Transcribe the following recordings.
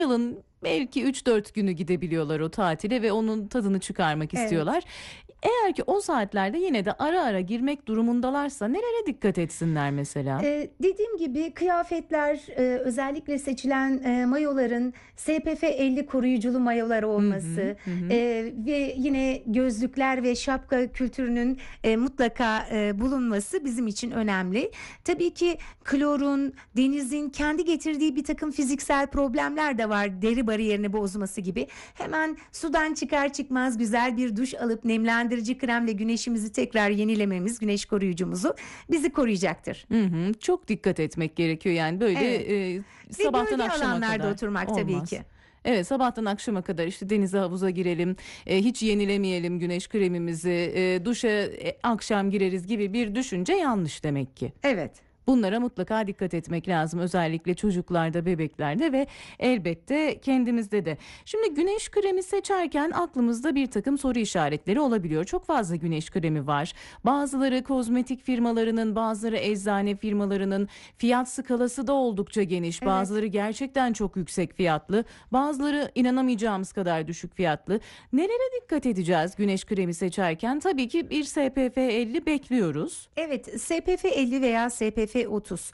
Yılın belki 3-4 günü gidebiliyorlar o tatile ve onun tadını çıkarmak Evet. istiyorlar. Eğer ki o saatlerde yine de ara ara girmek durumundalarsa nelere dikkat etsinler mesela? Dediğim gibi kıyafetler, özellikle seçilen, mayoların SPF 50 koruyuculu mayolar Hı hı. olması, Hı hı. ve yine gözlükler ve şapka kültürünün, mutlaka, bulunması bizim için önemli. Tabii ki klorun, denizin kendi getirdiği birtakım fiziksel problemler de var, deri bariyerini bozması gibi. Hemen sudan çıkar çıkmaz güzel bir duş alıp nemlendirici kremle güneşimizi tekrar yenilememiz, güneş koruyucumuzu bizi koruyacaktır. Hı hı. Çok dikkat etmek gerekiyor yani böyle Evet ve sabahtan gölge akşama alanlarda kadar oturmak tabii olmaz. ki. Evet, sabahtan akşama kadar işte denize havuza girelim, hiç yenilemeyelim güneş kremimizi, duşa akşam gireriz gibi bir düşünce yanlış demek ki. Evet. Bunlara mutlaka dikkat etmek lazım. Özellikle çocuklarda, bebeklerde ve elbette kendimizde de. Şimdi güneş kremi seçerken aklımızda bir takım soru işaretleri olabiliyor. Çok fazla güneş kremi var. Bazıları kozmetik firmalarının, bazıları eczane firmalarının fiyat skalası da oldukça geniş. Evet. Bazıları gerçekten çok yüksek fiyatlı. Bazıları inanamayacağımız kadar düşük fiyatlı. Nelere dikkat edeceğiz güneş kremi seçerken? Tabii ki bir SPF 50 bekliyoruz. Evet, SPF 50 veya SPF 30.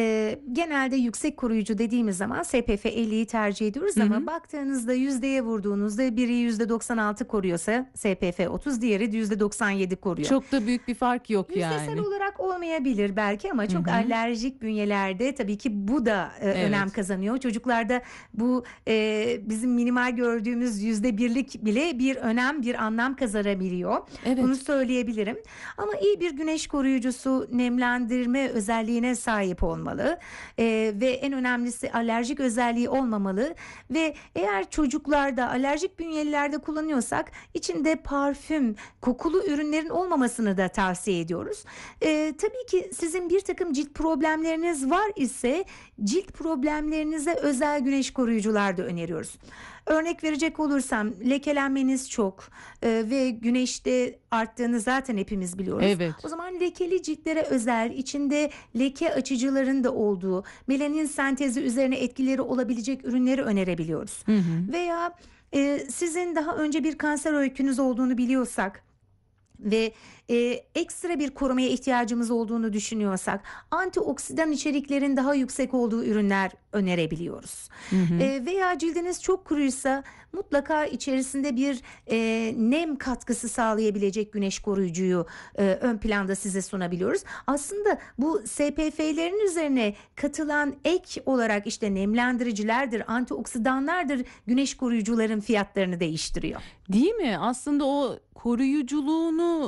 Genelde yüksek koruyucu dediğimiz zaman SPF 50'yi tercih ediyoruz Hı ama hı. baktığınızda yüzdeye vurduğunuzda biri %96 koruyorsa SPF 30, diğeri de %97 koruyor. Çok da büyük bir fark yok Yüzdesel yani. olarak olmayabilir belki ama Hı çok hı. alerjik bünyelerde tabii ki bu da önem Evet. kazanıyor. Çocuklarda bu bizim minimal gördüğümüz %1'lik bile bir önem, bir anlam kazanabiliyor. Bunu Evet. söyleyebilirim. Ama iyi bir güneş koruyucusu nemlendirme özelliğine sahip olmalı. Ve en önemlisi alerjik özelliği olmamalı ve eğer çocuklarda alerjik bünyelilerde kullanıyorsak içinde parfüm, kokulu ürünlerin olmamasını da tavsiye ediyoruz. Tabii ki sizin bir takım cilt problemleriniz var ise cilt problemlerinize özel güneş koruyucular da öneriyoruz. Örnek verecek olursam lekelenmeniz çok ve güneşte arttığını zaten hepimiz biliyoruz. O Evet. zaman lekeli ciltlere özel içinde leke açıcıların da olduğu melanin sentezi üzerine etkileri olabilecek ürünleri önerebiliyoruz. Hı hı. Veya sizin daha önce bir kanser öykünüz olduğunu biliyorsak ve ekstra bir korumaya ihtiyacımız olduğunu düşünüyorsak antioksidan içeriklerin daha yüksek olduğu ürünler önerebiliyoruz. Hı hı. Veya cildiniz çok kuruysa mutlaka içerisinde bir nem katkısı sağlayabilecek güneş koruyucuyu ön planda size sunabiliyoruz. Aslında bu SPF'lerin üzerine katılan ek olarak işte nemlendiricilerdir, antioksidanlardır güneş koruyucuların fiyatlarını değiştiriyor. Değil mi? Aslında o koruyuculuğunu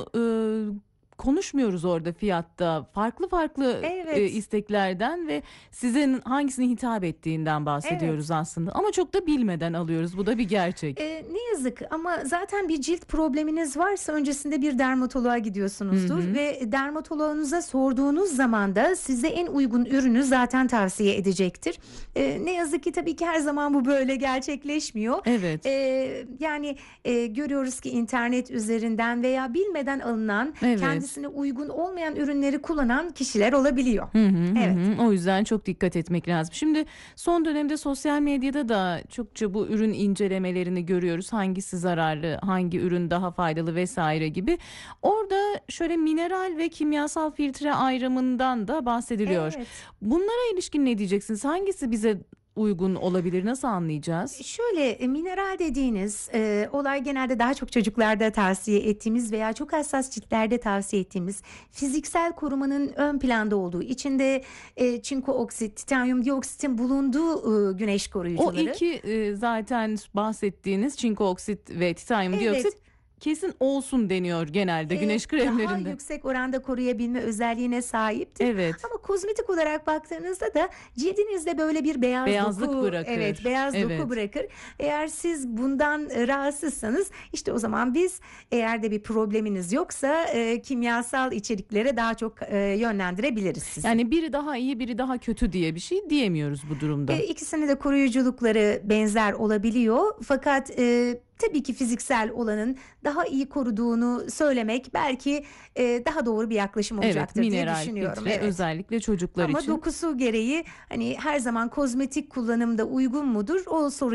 konuşmuyoruz orada fiyatta. Farklı farklı Evet. isteklerden ve sizin hangisine hitap ettiğinden bahsediyoruz Evet. aslında. Ama çok da bilmeden alıyoruz. Bu da bir gerçek. Ne yazık ama zaten bir cilt probleminiz varsa öncesinde bir dermatoloğa Hı gidiyorsunuzdur hı. ve dermatoloğunuza sorduğunuz zaman da size en uygun ürünü zaten tavsiye edecektir. Ne yazık ki tabii ki her zaman bu böyle gerçekleşmiyor. Evet. Yani görüyoruz ki internet üzerinden veya bilmeden alınan Evet. kendisine uygun olmayan ürünleri kullanan kişiler olabiliyor. Hı hı, hı Evet. hı. O yüzden çok dikkat etmek lazım. Şimdi son dönemde sosyal medyada da çokça bu ürün incelemelerini görüyoruz. Hangisi zararlı, hangi ürün daha faydalı vesaire gibi. Orada şöyle mineral ve kimyasal filtre ayrımından da bahsediliyor. Evet. Bunlara ilişkin ne diyeceksiniz? Hangisi bize uygun olabilir? Nasıl anlayacağız? Şöyle mineral dediğiniz olay genelde daha çok çocuklarda tavsiye ettiğimiz veya çok hassas ciltlerde tavsiye ettiğimiz fiziksel korumanın ön planda olduğu içinde çinko oksit, titanyum dioksitin bulunduğu güneş O koruyucuları. iki zaten bahsettiğiniz çinko oksit ve titanyum dioksit Evet. kesin olsun deniyor genelde güneş Daha kremlerinde. yüksek oranda koruyabilme özelliğine sahiptir. Evet. Ama kozmetik olarak baktığınızda da cildinizde böyle bir beyaz Beyazlık doku, evet bırakır. beyaz doku Evet. bırakır. Eğer siz bundan rahatsızsanız işte o zaman biz eğer de bir probleminiz yoksa kimyasal içeriklere daha çok yönlendirebiliriz sizi. Yani biri daha iyi, biri daha kötü diye bir şey diyemiyoruz bu durumda. İkisinin de koruyuculukları benzer olabiliyor. Fakat tabii ki fiziksel olanın daha iyi koruduğunu söylemek belki daha doğru bir yaklaşım Evet, olacaktır diye mineral düşünüyorum. filtre Evet. özellikle çocuklar Ama için. dokusu gereği hani her zaman kozmetik kullanımda uygun mudur? O soru